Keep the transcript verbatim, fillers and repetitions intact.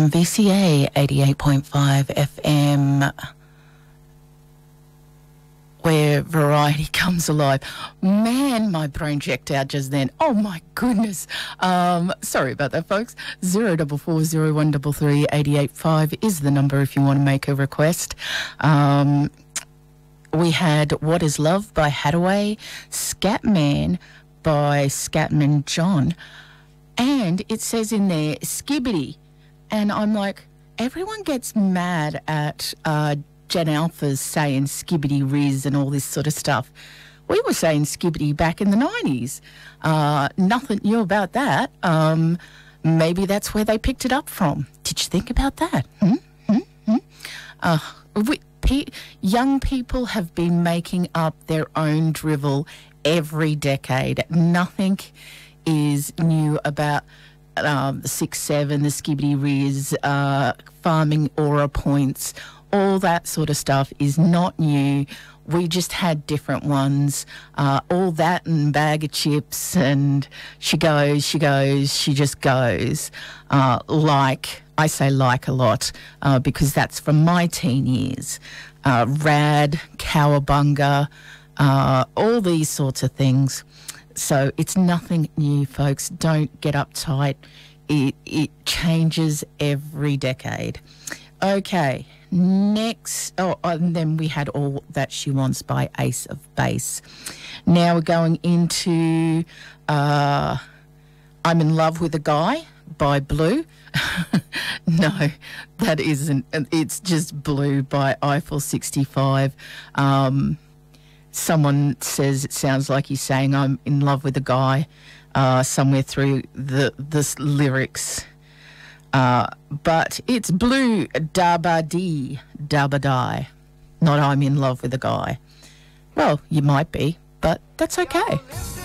M V C A eighty-eight point five F M, where variety comes alive. Man, my brain checked out just then. Oh, my goodness. Um, sorry about that, folks. zero four four zero one three three eight eight five is the number if you want to make a request. Um, we had What Is Love by Haddaway, Scatman by Scatman John, and it says in there, Skibbity. And I'm like, everyone gets mad at uh, Gen Alphas saying Skibbity Riz and all this sort of stuff. We were saying Skibbity back in the nineties. Uh, nothing new about that. Um, maybe that's where they picked it up from. Did you think about that? Hmm? Hmm? Hmm? Uh, we, pe- young people have been making up their own drivel every decade. Nothing is new about um, the six seven, the Skibbity Riz, uh, farming aura points. All that sort of stuff is not new. We just had different ones. Uh, all that and bag of chips and she goes, she goes, she just goes. Uh, like, I say like a lot uh, because that's from my teen years. Uh, Rad, Cowabunga, uh, all these sorts of things. So it's nothing new, folks. Don't get uptight. It, it changes every decade. Okay. Next, oh, and then we had All That She Wants by Ace of Base. Now we're going into uh, I'm in Love with a Guy by Blue. No, that isn't. It's just Blue by Eiffel sixty-five. Um, someone says it sounds like he's saying I'm in love with a guy uh, somewhere through the this lyrics. Uh, but it's Blue, Dabba Dee, Dabba Die. Not I'm in love with a guy. Well, you might be, but that's okay.